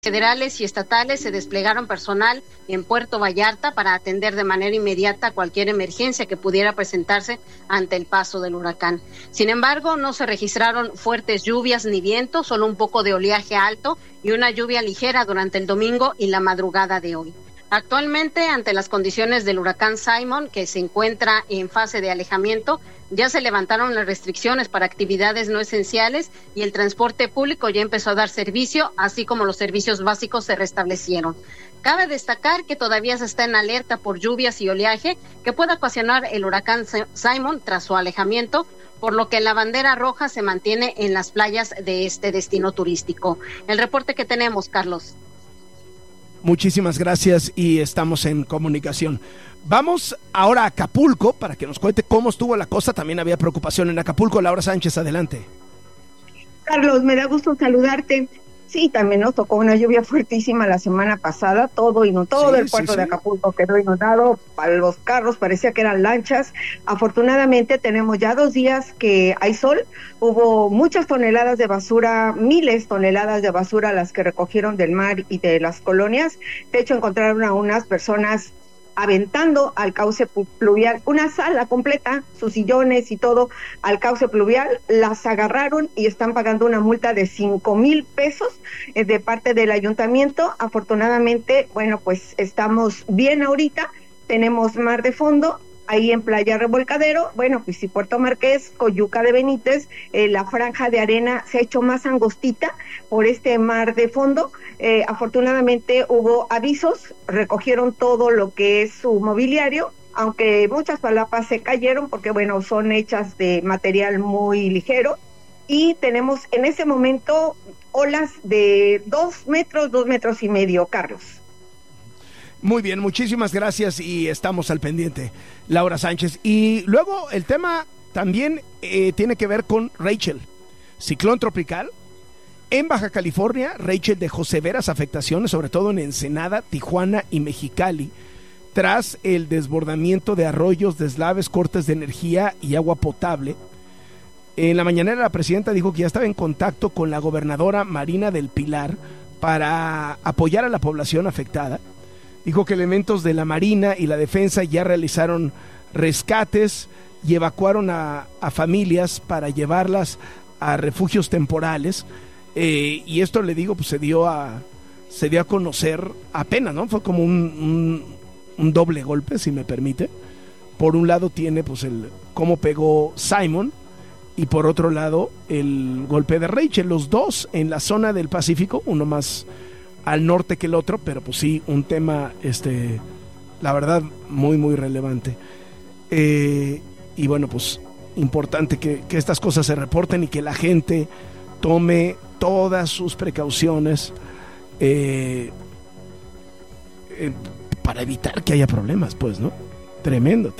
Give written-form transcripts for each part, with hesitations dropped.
federales y estatales se desplegaron personal en Puerto Vallarta para atender de manera inmediata cualquier emergencia que pudiera presentarse ante el paso del huracán. Sin embargo, no se registraron fuertes lluvias ni vientos, solo un poco de oleaje alto y una lluvia ligera durante el domingo y la madrugada de hoy. Actualmente, ante las condiciones del huracán Simon, que se encuentra en fase de alejamiento, ya se levantaron las restricciones para actividades no esenciales y el transporte público ya empezó a dar servicio, así como los servicios básicos se restablecieron. Cabe destacar que todavía se está en alerta por lluvias y oleaje que pueda ocasionar el huracán Simon tras su alejamiento, por lo que la bandera roja se mantiene en las playas de este destino turístico. El reporte que tenemos, Carlos. Muchísimas gracias y estamos en comunicación. Vamos ahora a Acapulco para que nos cuente cómo estuvo la cosa. También había preocupación en Acapulco. Laura Sánchez, adelante. Carlos, me da gusto saludarte. Sí, también nos tocó una lluvia fuertísima la semana pasada, todo el puerto de Acapulco quedó inundado, para los carros parecía que eran lanchas. Afortunadamente tenemos ya 2 días que hay sol, hubo muchas toneladas de basura, miles de toneladas de basura las que recogieron del mar y de las colonias. De hecho, encontraron a unas personas aventando al cauce pluvial, una sala completa, sus sillones y todo, al cauce pluvial, las agarraron y están pagando una multa de 5,000 pesos de parte del ayuntamiento. Afortunadamente, bueno, pues estamos bien ahorita, tenemos mar de fondo, ahí en Playa Revolcadero, bueno, pues y Puerto Marqués, Coyuca de Benítez, la franja de arena se ha hecho más angostita por este mar de fondo. Afortunadamente hubo avisos, recogieron todo lo que es su mobiliario, aunque muchas palapas se cayeron porque, bueno, son hechas de material muy ligero, y tenemos en ese momento olas de 2 metros, 2,5 metros, Carlos. Muy bien, muchísimas gracias y estamos al pendiente, Laura Sánchez. Y luego el tema también tiene que ver con Rachel, ciclón tropical. En Baja California, Rachel dejó severas afectaciones, sobre todo en Ensenada, Tijuana y Mexicali, tras el desbordamiento de arroyos, deslaves, cortes de energía y agua potable. En la mañanera la presidenta dijo que ya estaba en contacto con la gobernadora Marina del Pilar para apoyar a la población afectada. Dijo que elementos de la Marina y la Defensa ya realizaron rescates y evacuaron a familias para llevarlas a refugios temporales. Y esto, le digo, pues se dio a conocer apenas, ¿no? Fue como un doble golpe, si me permite. Por un lado tiene pues el cómo pegó Simon, y por otro lado el golpe de Rachel, los dos en la zona del Pacífico, uno más al norte que el otro, pero pues sí, un tema, la verdad, muy muy relevante. Y bueno, pues importante que estas cosas se reporten y que la gente tome todas sus precauciones para evitar que haya problemas, pues, ¿no? Tremendo.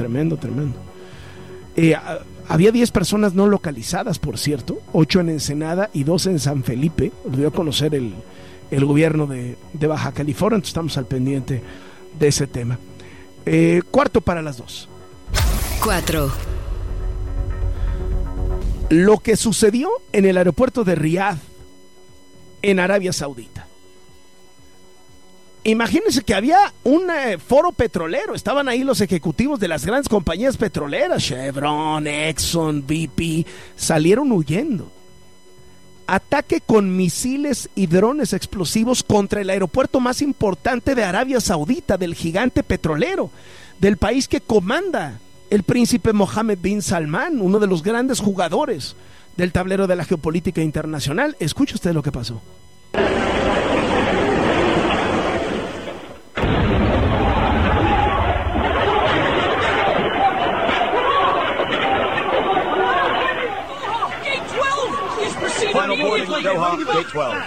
Había 10 personas no localizadas, por cierto, 8 en Ensenada y 2 en San Felipe. Lo dio a conocer el gobierno de Baja California, entonces estamos al pendiente de ese tema. 2:45. 4. Lo que sucedió en el aeropuerto de Riad, en Arabia Saudita. Imagínense que había un foro petrolero, estaban ahí los ejecutivos de las grandes compañías petroleras, Chevron, Exxon, BP, salieron huyendo. Ataque con misiles y drones explosivos contra el aeropuerto más importante de Arabia Saudita, del gigante petrolero, del país que comanda el príncipe Mohammed bin Salman, uno de los grandes jugadores del tablero de la geopolítica internacional. Escuche usted lo que pasó. Final boarding, Doha, Gate 12.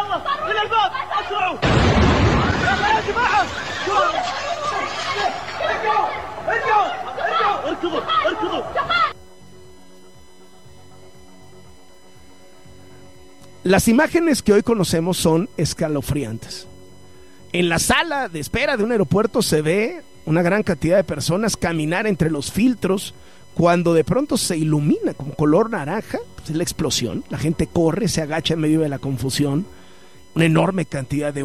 Las imágenes que hoy conocemos son escalofriantes. En la sala de espera de un aeropuerto se ve una gran cantidad de personas caminar entre los filtros, cuando de pronto se ilumina como color naranja, pues es la explosión. La gente corre, se agacha en medio de la confusión, una enorme cantidad de